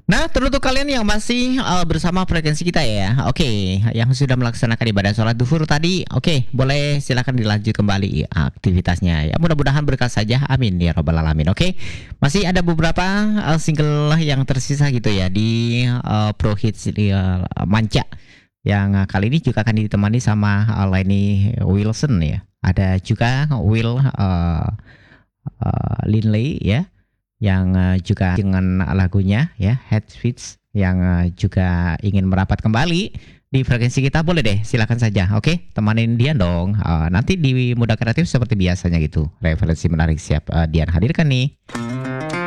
Nah, teruntuk kalian yang masih bersama frekuensi kita ya. Oke, yang sudah melaksanakan ibadah sholat duhur tadi, oke, boleh silakan dilanjut kembali aktivitasnya. Ya, mudah-mudahan berkah saja. Amin ya robbal alamin. Oke. Masih ada beberapa single yang tersisa gitu ya di Pro Hits Manca. Yang kali ini juga akan ditemani sama Lenny Wilson ya. Ada juga Will Linley ya yang juga dengan lagunya ya Head Switch yang juga ingin merapat kembali di frekuensi kita. Boleh deh, silakan saja. Oke, temanin Dian dong. Nanti di Muda Kreatif seperti biasanya gitu, referensi menarik siap Dian hadirkan nih.